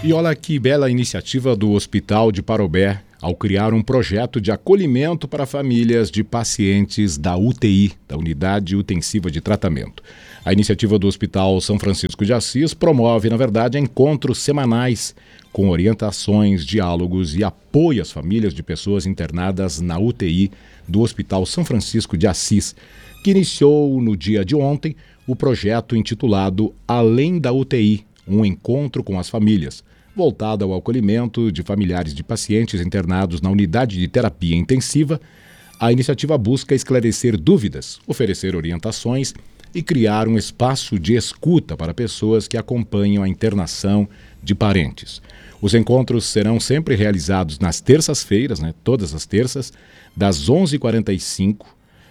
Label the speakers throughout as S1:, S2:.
S1: E olha que bela iniciativa do Hospital de Parobé ao criar um projeto de acolhimento para famílias de pacientes da UTI, da Unidade Intensiva de Tratamento. A iniciativa do Hospital São Francisco de Assis promove, na verdade, encontros semanais com orientações, diálogos e apoio às famílias de pessoas internadas na UTI do Hospital São Francisco de Assis, que iniciou no dia de ontem o projeto intitulado Além da UTI, um encontro com as famílias, voltado ao acolhimento de familiares de pacientes internados na unidade de terapia intensiva. A iniciativa busca esclarecer dúvidas, oferecer orientações e criar um espaço de escuta para pessoas que acompanham a internação de parentes. Os encontros serão sempre realizados nas terças-feiras, todas as terças, das 11h45,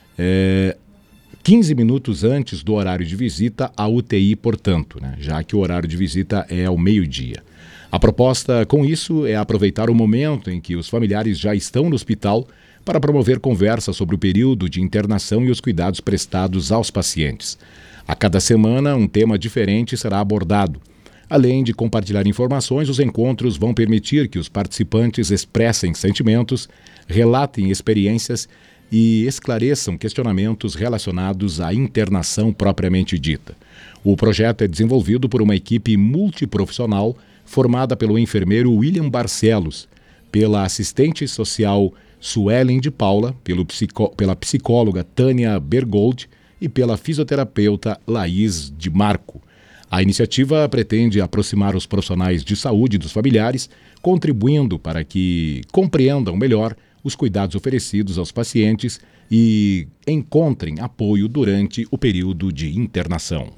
S1: 15 minutos antes do horário de visita à UTI, portanto, já que o horário de visita é ao meio-dia. A proposta com isso é aproveitar o momento em que os familiares já estão no hospital para promover conversa sobre o período de internação e os cuidados prestados aos pacientes. A cada semana, um tema diferente será abordado. Além de compartilhar informações, os encontros vão permitir que os participantes expressem sentimentos, relatem experiências e esclareçam questionamentos relacionados à internação propriamente dita. O projeto é desenvolvido por uma equipe multiprofissional formada pelo enfermeiro William Barcelos, pela assistente social Suelen de Paula, pela psicóloga Tânia Bergold e pela fisioterapeuta Laís de Marco. A iniciativa pretende aproximar os profissionais de saúde dos familiares, contribuindo para que compreendam melhor os cuidados oferecidos aos pacientes e encontrem apoio durante o período de internação.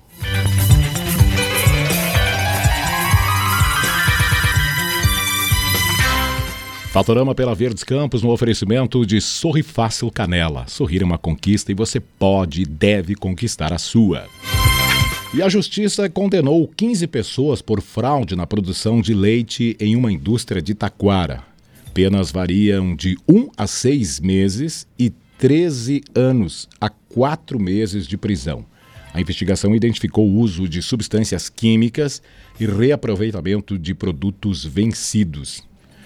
S1: Fatorama pela Verdes Campos no oferecimento de Sorri Fácil Canela. Sorrir é uma conquista e você pode e deve conquistar a sua. E a Justiça condenou 15 pessoas por fraude na produção de leite em uma indústria de Taquara. Penas variam de 1 a 6 meses e 13 anos a 4 meses de prisão. A investigação identificou o uso de substâncias químicas e reaproveitamento de produtos vencidos.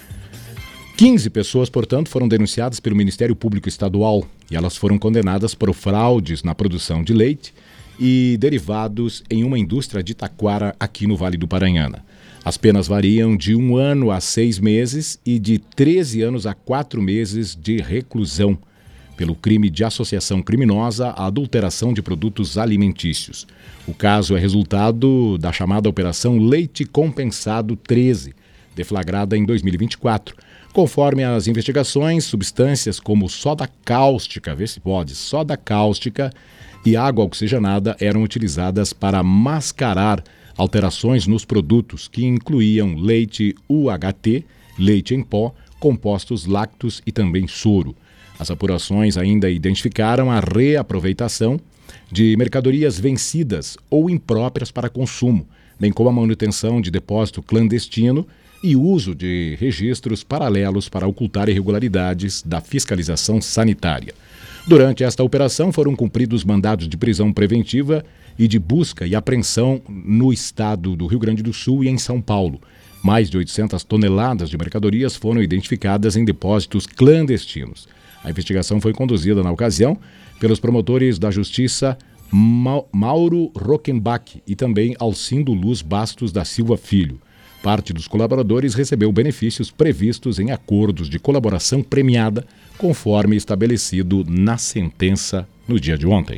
S1: 15 pessoas, portanto, foram denunciadas pelo Ministério Público Estadual e elas foram condenadas por fraudes na produção de leite e derivados em uma indústria de Taquara aqui no Vale do Paranhana. As penas variam de 1 ano a 6 meses e de 13 anos a 4 meses de reclusão pelo crime de associação criminosa à adulteração de produtos alimentícios. O caso é resultado da chamada Operação Leite Compensado 13, deflagrada em 2024. Conforme as investigações, substâncias como soda cáustica, vê se pode, soda cáustica e água oxigenada eram utilizadas para mascarar alterações nos produtos que incluíam leite UHT, leite em pó, compostos lácteos e também soro. As apurações ainda identificaram a reaproveitação de mercadorias vencidas ou impróprias para consumo, bem como a manutenção de depósito clandestino e uso de registros paralelos para ocultar irregularidades da fiscalização sanitária. Durante esta operação foram cumpridos mandados de prisão preventiva e de busca e apreensão no estado do Rio Grande do Sul e em São Paulo. Mais de 800 toneladas de mercadorias foram identificadas em depósitos clandestinos. A investigação foi conduzida na ocasião pelos promotores da Justiça Mauro Rockenbach e também Alcindo Luz Bastos da Silva Filho. Parte dos colaboradores recebeu benefícios previstos em acordos de colaboração premiada, conforme estabelecido na sentença no dia de ontem.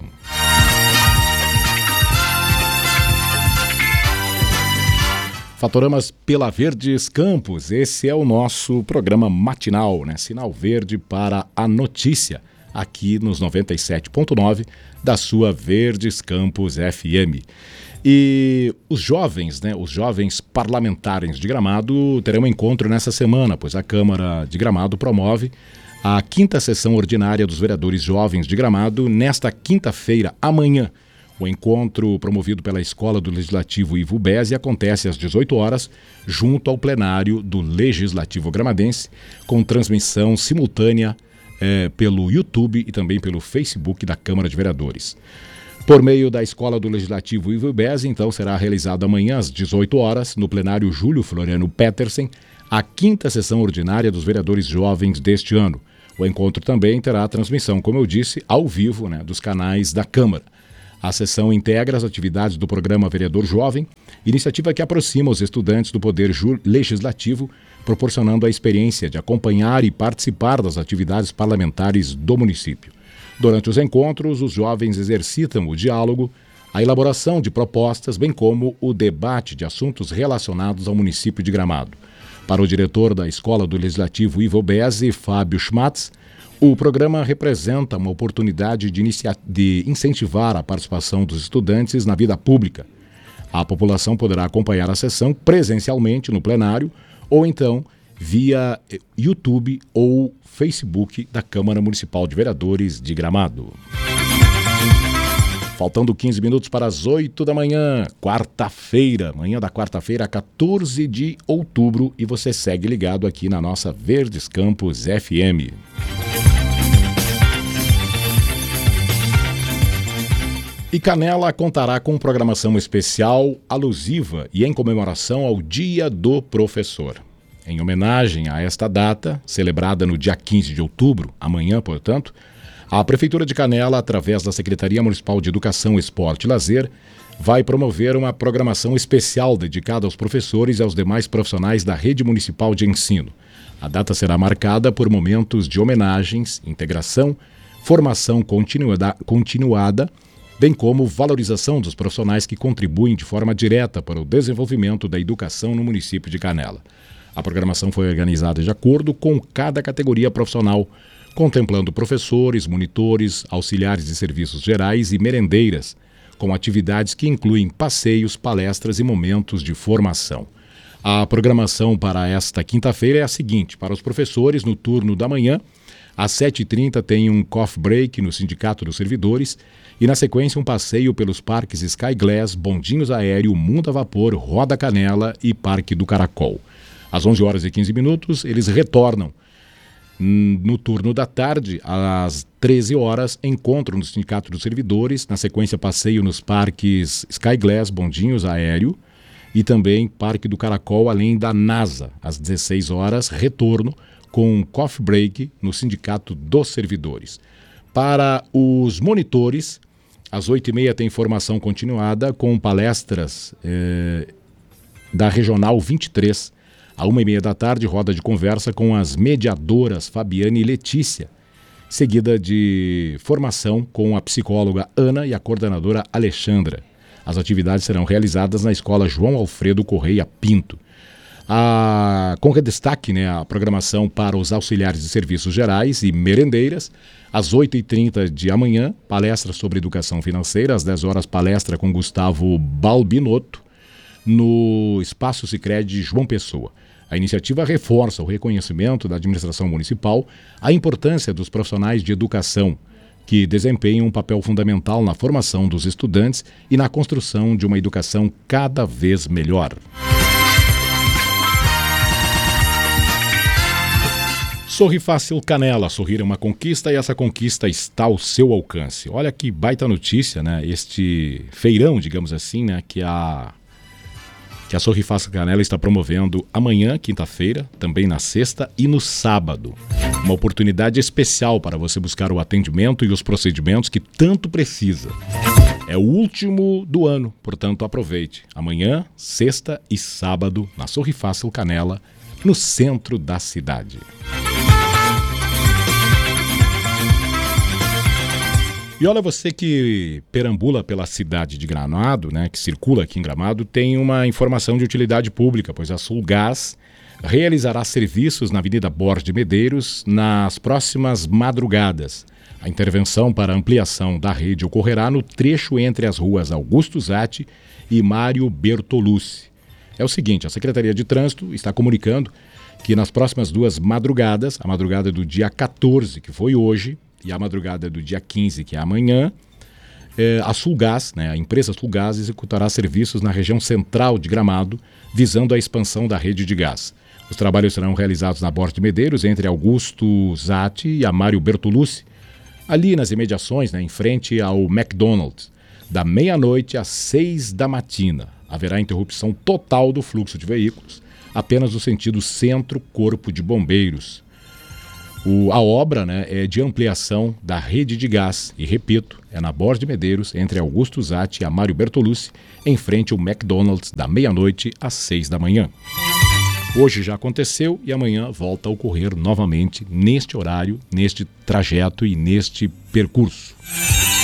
S1: Fatoramas pela Verdes Campos, esse é o nosso programa matinal, Sinal Verde para a Notícia, aqui nos 97.9 da sua Verdes Campos FM. E os jovens, os jovens parlamentares de Gramado terão um encontro nessa semana, pois a Câmara de Gramado promove a 5ª sessão ordinária dos vereadores jovens de Gramado nesta quinta-feira, amanhã. O encontro, promovido pela Escola do Legislativo Ivo Bezzi, acontece às 18 horas, junto ao plenário do Legislativo Gramadense, com transmissão simultânea pelo YouTube e também pelo Facebook da Câmara de Vereadores. Por meio da Escola do Legislativo Ivo Bes, então, será realizada amanhã às 18 horas, no plenário Júlio Floriano Petersen, a 5ª sessão ordinária dos vereadores jovens deste ano. O encontro também terá transmissão, como eu disse, ao vivo, dos canais da Câmara. A sessão integra as atividades do programa Vereador Jovem, iniciativa que aproxima os estudantes do Poder Legislativo, proporcionando a experiência de acompanhar e participar das atividades parlamentares do município. Durante os encontros, os jovens exercitam o diálogo, a elaboração de propostas, bem como o debate de assuntos relacionados ao município de Gramado. Para o diretor da Escola do Legislativo Ivo Bese, Fábio Schmatz, o programa representa uma oportunidade de incentivar a participação dos estudantes na vida pública. A população poderá acompanhar a sessão presencialmente no plenário ou então via YouTube ou Facebook da Câmara Municipal de Vereadores de Gramado. Faltando 15 minutos para as 8 da manhã, quarta-feira, manhã da quarta-feira, 14 de outubro, e você segue ligado aqui na nossa Verdes Campos FM. E Canela contará com programação especial, alusiva e em comemoração ao Dia do Professor. Em homenagem a esta data, celebrada no dia 15 de outubro, amanhã, portanto, a Prefeitura de Canela, através da Secretaria Municipal de Educação, Esporte e Lazer, vai promover uma programação especial dedicada aos professores e aos demais profissionais da rede municipal de ensino. A data será marcada por momentos de homenagens, integração, formação continuada, bem como valorização dos profissionais que contribuem de forma direta para o desenvolvimento da educação no município de Canela. A programação foi organizada de acordo com cada categoria profissional, contemplando professores, monitores, auxiliares de serviços gerais e merendeiras, com atividades que incluem passeios, palestras e momentos de formação. A programação para esta quinta-feira é a seguinte: para os professores, no turno da manhã, às 7h30 tem um coffee break no Sindicato dos Servidores e, na sequência, um passeio pelos parques Sky Glass, Bondinhos Aéreo, Mundo a Vapor, Roda Canela e Parque do Caracol. Às 11h15, eles retornam. No turno da tarde, às 13 horas, encontro no Sindicato dos Servidores, na sequência passeio nos parques Sky Glass, Bondinhos Aéreo e também Parque do Caracol, além da NASA. Às 16 horas, retorno com coffee break no Sindicato dos Servidores. Para os monitores, às 8h30 tem formação continuada com palestras da Regional 23. À 1h30 da tarde, roda de conversa com as mediadoras Fabiane e Letícia, seguida de formação com a psicóloga Ana e a coordenadora Alexandra. As atividades serão realizadas na Escola João Alfredo Correia Pinto. Com destaque, a programação para os auxiliares de serviços gerais e merendeiras. Às 8h30 de amanhã, palestra sobre educação financeira. Às 10 horas, palestra com Gustavo Balbinotto, no Espaço Sicredi João Pessoa. A iniciativa reforça o reconhecimento da administração municipal, a importância dos profissionais de educação, que desempenham um papel fundamental na formação dos estudantes e na construção de uma educação cada vez melhor. Sorri Fácil Canela, sorrir é uma conquista e essa conquista está ao seu alcance. Olha que baita notícia, este feirão, digamos assim, que a Sorri Fácil Canela está promovendo amanhã, quinta-feira, também na sexta e no sábado. Uma oportunidade especial para você buscar o atendimento e os procedimentos que tanto precisa. É o último do ano, portanto aproveite. Amanhã, sexta e sábado, na Sorri Fácil Canela, no centro da cidade. E olha, você que perambula pela cidade de Gramado, que circula aqui em Gramado, tem uma informação de utilidade pública, pois a Sulgás realizará serviços na Avenida Borges de Medeiros nas próximas madrugadas. A intervenção para ampliação da rede ocorrerá no trecho entre as ruas Augusto Zatti e Mário Bertolucci. É o seguinte, a Secretaria de Trânsito está comunicando que nas próximas duas madrugadas, a madrugada do dia 14, que foi hoje, e a madrugada do dia 15, que é amanhã, a Sulgás, a empresa Sulgás, executará serviços na região central de Gramado, visando a expansão da rede de gás. Os trabalhos serão realizados na Borges de Medeiros, entre Augusto Zatti e a Mário Bertolucci, ali nas imediações, em frente ao McDonald's. da meia-noite às 6 da matina. Haverá interrupção total do fluxo de veículos, apenas no sentido centro-corpo de bombeiros. A obra, é de ampliação da rede de gás e, repito, é na Borges de Medeiros, entre Augusto Zatti e Amário Bertolucci, em frente ao McDonald's, da meia-noite às 6 da manhã. Hoje já aconteceu e amanhã volta a ocorrer novamente neste horário, neste trajeto e neste percurso.